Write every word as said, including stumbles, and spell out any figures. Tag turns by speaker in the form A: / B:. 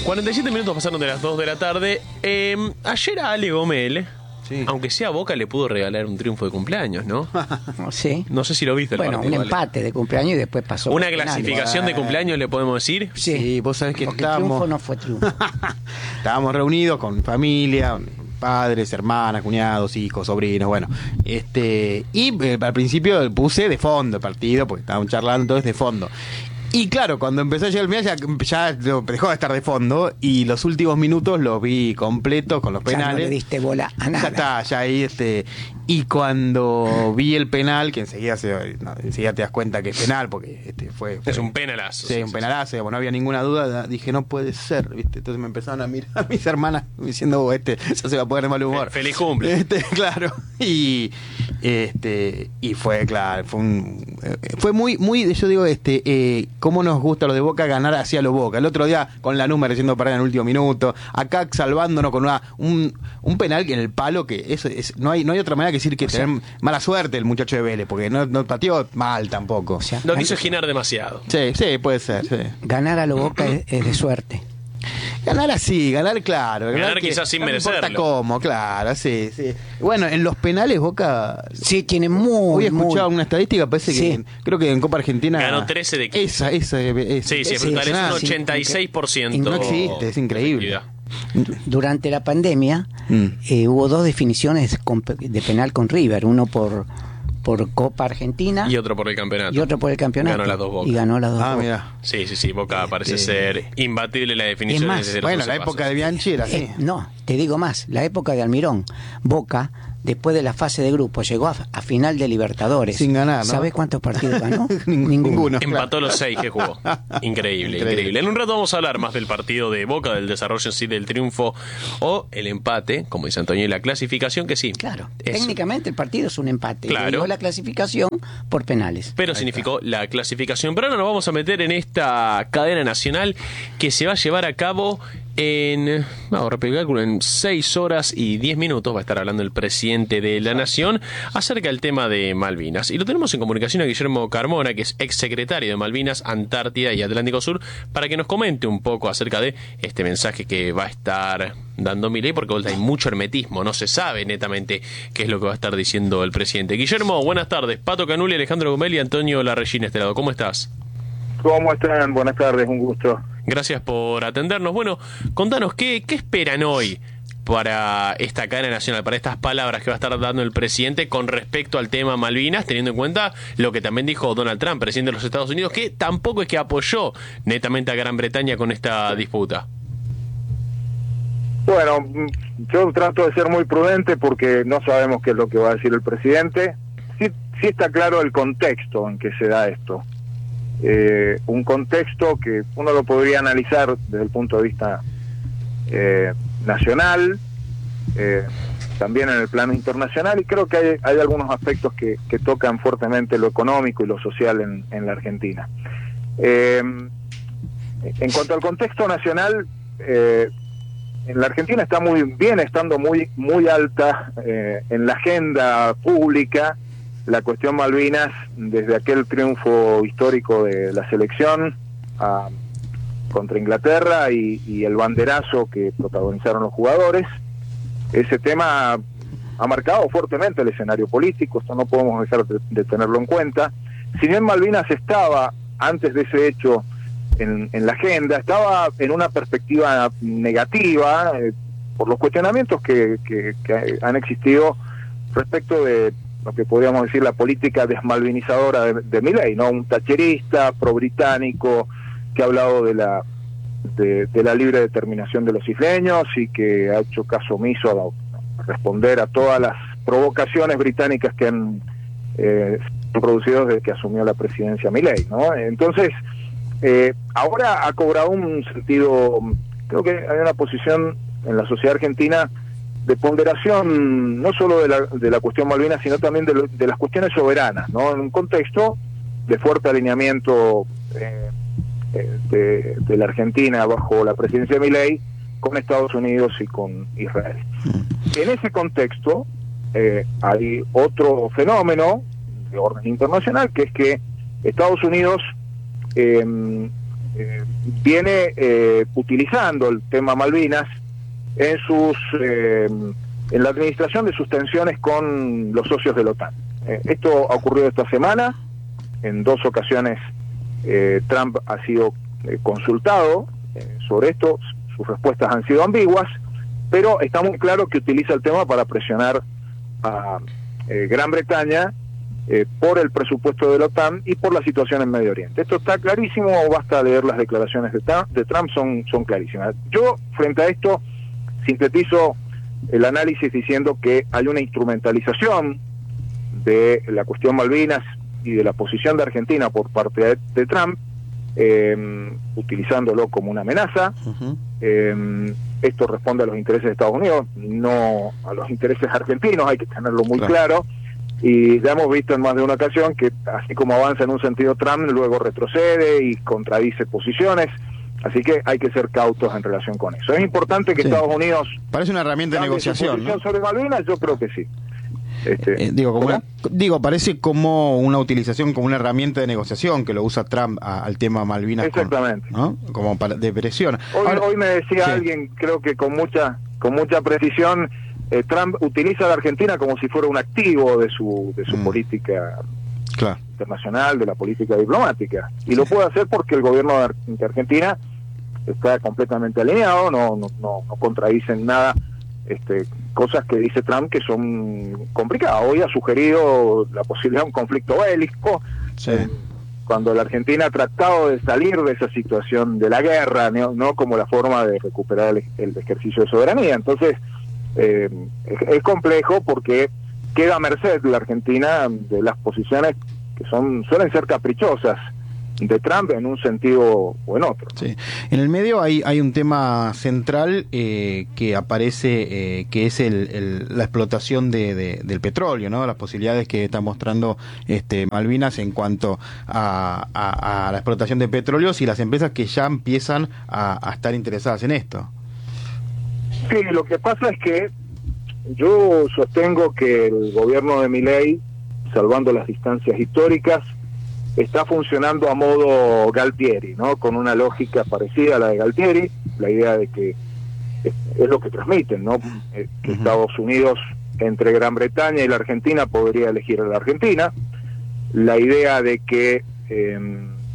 A: cuarenta y siete minutos pasaron de las dos de la tarde. Eh, ayer a Ale Gomel, sí, aunque sea Boca, le pudo regalar un triunfo de cumpleaños, ¿no?
B: Sí.
A: No sé si lo viste el
B: bueno,
A: partido,
B: un empate
A: Ale.
B: de cumpleaños y después pasó.
A: Una clasificación de cumpleaños, le podemos decir.
B: Sí,
C: sí, vos sabés que
B: porque
C: estábamos...
B: el triunfo no fue triunfo.
C: Estábamos reunidos con familia, padres, hermanas, cuñados, hijos, sobrinos, bueno. este Y eh, al principio puse de fondo el partido, porque estaban charlando, entonces de fondo. Y claro, cuando empezó a llegar el mío ya, ya dejó de estar de fondo y los últimos minutos los vi completos con los penales.
B: Ya no le diste bola a nada.
C: Ya está, ya ahí este... Y cuando vi el penal, que enseguida se, no, enseguida te das cuenta que es penal, porque este fue, fue
A: es un penalazo.
C: Sí, sí un penalazo, sí. Digamos, no había ninguna duda, dije, no puede ser, ¿viste? Entonces me empezaron a mirar a mis hermanas diciendo, oh, este ya se va a poner de mal humor.
A: Feliz cumple.
C: Este, claro. Y este y fue, claro, fue un, fue muy, muy, yo digo, este, eh, cómo nos gusta lo de Boca ganar hacia lo Boca. El otro día con la número siendo parada en el último minuto, acá salvándonos con una, un, un penal que en el palo, que eso es, no hay, no hay otra manera que decir que o sea, tener mala suerte el muchacho de Vélez, porque no, no pateó mal tampoco. O sea,
A: no quiso girar demasiado.
C: Sí, sí, puede ser. Sí.
B: Ganar a lo Boca es, es de suerte.
C: Ganar así, ganar claro.
A: Ganar,
C: ganar
A: quizás sin
C: no
A: merecerlo.
C: No importa cómo, claro, sí, sí. Bueno, en los penales Boca...
B: Sí, tiene muy...
C: Hoy he escuchado
B: muy...
C: una estadística, parece
B: sí.
C: que creo que en Copa Argentina...
A: Ganó trece de quince.
C: Esa, esa. esa
A: sí, sí, es brutal, es un ochenta y seis por ciento.
C: No existe, es increíble.
B: Durante la pandemia mm. eh, hubo dos definiciones de penal con River, uno por por Copa Argentina
A: y otro por el campeonato.
B: Y otro por el campeonato.
A: Ganó las dos Boca.
B: Y ganó las dos
C: ah,
B: Boca.
C: Mira.
A: Sí, sí, sí, Boca parece este... ser imbatible la definición.
B: Más,
A: de
C: bueno, la época de Bianchi era así.
B: Eh, no, te digo más, la época de Almirón, Boca, después de la fase de grupo, llegó a, a final de Libertadores.
C: Sin ganar, ¿no?
B: ¿Sabes cuántos partidos ganó?
C: Ninguno. Ninguno.
A: Empató claro. Los seis que jugó. Increíble, increíble, increíble. En un rato vamos a hablar más del partido de Boca, del desarrollo en sí, del triunfo o el empate, como dice Antonio, y la clasificación, que sí.
B: Claro,
A: es...
B: técnicamente el partido es un empate.
A: Claro.
B: Y la clasificación por penales.
A: Pero ahí significó está. La clasificación. Pero ahora nos vamos a meter en esta cadena nacional que se va a llevar a cabo en, vamos, rápido cálculo, en seis horas y diez minutos va a estar hablando el presidente de la Nación acerca del tema de Malvinas. Y lo tenemos en comunicación a Guillermo Carmona, que es exsecretario de Malvinas, Antártida y Atlántico Sur, para que nos comente un poco acerca de este mensaje que va a estar dando Milei, porque hay mucho hermetismo, no se sabe netamente qué es lo que va a estar diciendo el presidente. Guillermo, buenas tardes. Pato Canuli, Alejandro Gomel y Antonio Larregina, este lado. ¿Cómo estás?
D: ¿Cómo están? Buenas tardes, un gusto.
A: Gracias por atendernos. Bueno, contanos, ¿qué, qué esperan hoy para esta cadena nacional, para estas palabras que va a estar dando el presidente con respecto al tema Malvinas, teniendo en cuenta lo que también dijo Donald Trump, presidente de los Estados Unidos, que tampoco es que apoyó netamente a Gran Bretaña con esta disputa?
D: Bueno, yo trato de ser muy prudente porque no sabemos qué es lo que va a decir el presidente. Sí, sí está claro el contexto en que se da esto. Eh, un contexto que uno lo podría analizar desde el punto de vista eh, nacional, eh, también en el plano internacional, y creo que hay, hay algunos aspectos que, que tocan fuertemente lo económico y lo social en, en la Argentina. Eh, en cuanto al contexto nacional, eh, en la Argentina está muy bien, estando muy, muy alta eh, en la agenda pública la cuestión Malvinas, desde aquel triunfo histórico de la selección a, contra Inglaterra y, y el banderazo que protagonizaron los jugadores. Ese tema ha marcado fuertemente el escenario político, esto no podemos dejar de, de tenerlo en cuenta. Si bien Malvinas estaba, antes de ese hecho, en, en la agenda, estaba en una perspectiva negativa eh, por los cuestionamientos que, que, que han existido respecto de lo que podríamos decir la política desmalvinizadora de, de Milei, ¿no? Un tacherista pro-británico que ha hablado de la de, de la libre determinación de los isleños y que ha hecho caso omiso a, a responder a todas las provocaciones británicas que han eh, producido desde que asumió la presidencia Milei, ¿no? Entonces, eh, ahora ha cobrado un sentido, creo que hay una posición en la sociedad argentina de ponderación no solo de la, de la cuestión Malvinas, sino también de, lo, de las cuestiones soberanas, ¿no? En un contexto de fuerte alineamiento eh, de, de la Argentina bajo la presidencia de Milei con Estados Unidos y con Israel. En ese contexto eh, hay otro fenómeno de orden internacional, que es que Estados Unidos eh, eh, viene eh, utilizando el tema Malvinas en sus eh, en la administración de sus tensiones con los socios de la OTAN. Eh, esto ha ocurrido esta semana. En dos ocasiones eh, Trump ha sido eh, consultado eh, sobre esto. Sus respuestas han sido ambiguas, pero está muy claro que utiliza el tema para presionar a eh, Gran Bretaña eh, por el presupuesto de la OTAN y por la situación en Medio Oriente. Esto está clarísimo, basta leer las declaraciones de Trump, de Trump son, son clarísimas. Yo, frente a esto, sintetizo el análisis diciendo que hay una instrumentalización de la cuestión Malvinas y de la posición de Argentina por parte de, de Trump, eh, utilizándolo como una amenaza. Uh-huh. eh, esto responde a los intereses de Estados Unidos, no a los intereses argentinos, hay que tenerlo muy claro. claro. Y ya hemos visto en más de una ocasión que así como avanza en un sentido Trump, luego retrocede y contradice posiciones. Así que hay que ser cautos en relación con eso. Es importante que sí. Estados Unidos...
C: Parece una herramienta de negociación, ¿no?
D: Sobre Malvinas, yo creo que sí. Este,
C: eh, digo, como una, digo, parece como una utilización, como una herramienta de negociación que lo usa Trump a, al tema Malvinas.
D: Exactamente.
C: Con, ¿no? Como para, de presión.
D: Hoy,
C: Ahora,
D: hoy me decía
C: sí.
D: alguien, creo que con mucha con mucha precisión, eh, Trump utiliza a la Argentina como si fuera un activo de su de su mm. política claro. internacional, de la política diplomática. Y sí. lo puede hacer porque el gobierno de Argentina está completamente alineado, no no no, no contradicen nada, este, cosas que dice Trump que son complicadas. Hoy ha sugerido la posibilidad de un conflicto bélico, sí. eh, cuando la Argentina ha tratado de salir de esa situación de la guerra, no, no como la forma de recuperar el, el ejercicio de soberanía. Entonces, eh, es, es complejo porque queda a merced la Argentina de las posiciones que son suelen ser caprichosas de Trump en un sentido o en otro.
C: Sí. En el medio hay hay un tema central eh, que aparece, eh, que es el, el, la explotación de, de, del petróleo, ¿no? Las posibilidades que está mostrando este Malvinas en cuanto a, a, a la explotación de petróleos y las empresas que ya empiezan a, a estar interesadas en esto.
D: Sí, lo que pasa es que yo sostengo que el gobierno de Milei, salvando las distancias históricas, está funcionando a modo Galtieri, ¿no? Con una lógica parecida a la de Galtieri, la idea de que es, es lo que transmiten, ¿no? Eh, que uh-huh. Estados Unidos, entre Gran Bretaña y la Argentina, podría elegir a la Argentina, la idea de que eh,